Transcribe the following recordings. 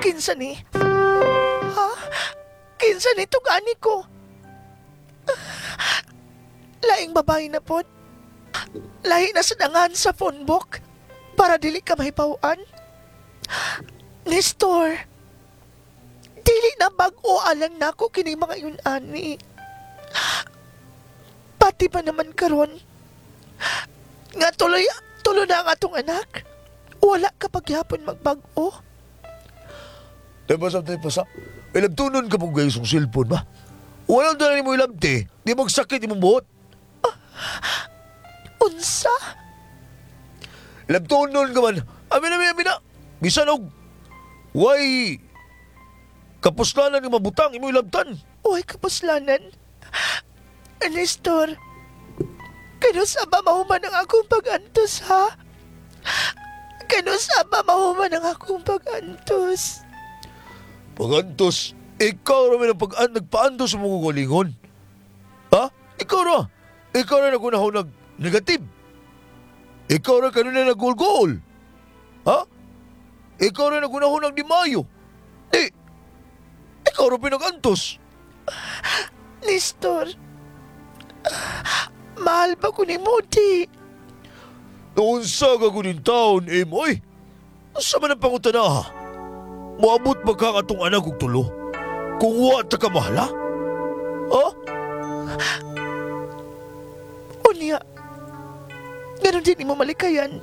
Kinsa ni? Ha? Kinsa ni tugani ko? Laing babae na pod. Lahi na sa dangan sa phone book para dili ka mahipawan. Nestor, dili na bag-o alang nako kini mga yun ani. Pati pa naman karon nga tuloy na ang atong anak. Wala ka pagyapon magbag-o. Tay pasa. Ilabtunon ka mong gayos ng cellphone ba? Walang tanan mo ilabte. Di magsakit imong buhot. Unsa? Ilabtunon ka man. Amin na. Bisan og. Why? Kapuslanan ng mabutang imo ilabtan. Uy, kapuslanan. Nestor, kano sa ba mahuman ang akong pag-antos, ha? Kano sa ba mahuman ang akong pag-antos? Pagantos, ikaw raman ang nagpaantos sa mga galingon. Ha? Ikaw ra. Ikaw ra nagunahon nag-negative. Ikaw ra kanina nag-goal-goal. Ha? Ikaw ra nagunahon nag-dimayo. Ikaw ra pinag-antos. Nestor, mahal ba ko ni Modi? Noon sa gagunin taon, moy. Asa man ang pangutana ha? Maabot ba ka atong anak kong tulo? Kung wata ka mahala? Ha? Unya, ganon din imo malikayan.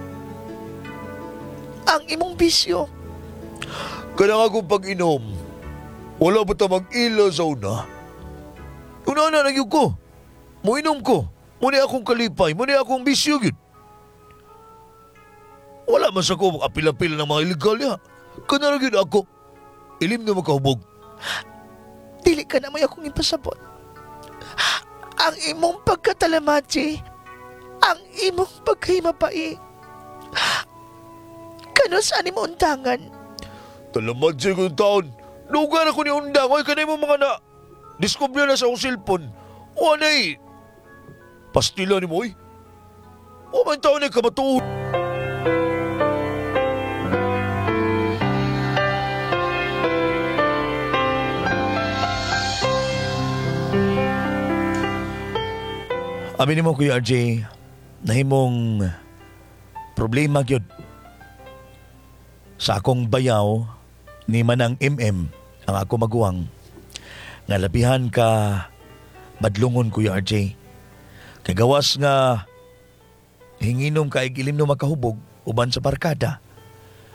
Ang imong bisyo. Kanang akong pag-inom, wala ba ta mag-ila sa una? Una na nagyog ko. Muinom ko. Muna akong kalipay. Muna akong bisyo yun. Wala man sa ko apil-apil ng mga illegal ya. Kanang yun ako. Ilim na makahubog. Dili ka na may akong ipasabot. Ang imong pagkatalamaji, ang imong pagkahimapai. Kano saan imo undangan? Talamad siya kong taon. Lugar ako ni undang. Ay, kanay mo mga na. Diskubre na sa akong cellphone. O anay. Pastila ni mo, O man taon ay kamatuon. Amin mo, Kuya RJ, nahimong problema gyud sa akong bayaw ni Manang MM ang ako maguwang. Nga labihan ka madlungon, Kuya RJ. Kagawas nga hinginom ka igilim no makahubog uban sa barkada.